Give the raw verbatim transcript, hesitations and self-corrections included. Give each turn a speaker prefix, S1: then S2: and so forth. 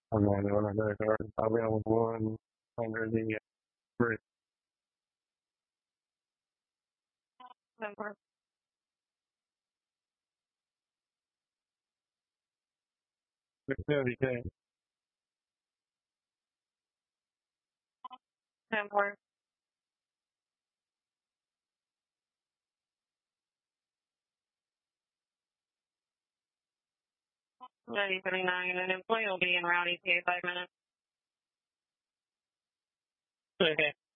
S1: I'm not doing a credit card. I'll be on one under the uh, bridge. Number. six seventy K. Number. ninety twenty-nine. An employee will be in route E T A five minutes. Okay.